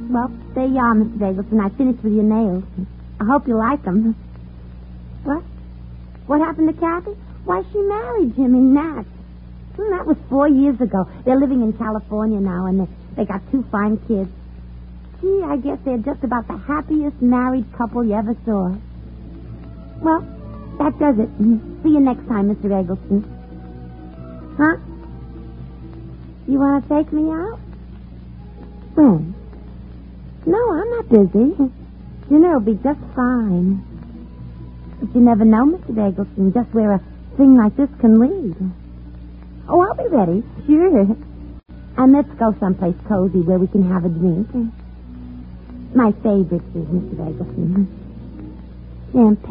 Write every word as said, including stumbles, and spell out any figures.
Well, there you are, Mister Eggleston. I finished with your nails. I hope you like them. What? What happened to Kathy? Why, she married Jimmy Nat. Well, that was four years ago. They're living in California now, and they, they got two fine kids. Gee, I guess they're just about the happiest married couple you ever saw. Well, that does it. See you next time, Mister Eggleston. Huh? You want to take me out? When? No, I'm not busy. Dinner will be just fine. But you never know, Mister Eggleston, just where a thing like this can lead. Oh, I'll be ready. Sure. And let's go someplace cozy where we can have a drink. My favorite is Mister Eggleston. Champagne.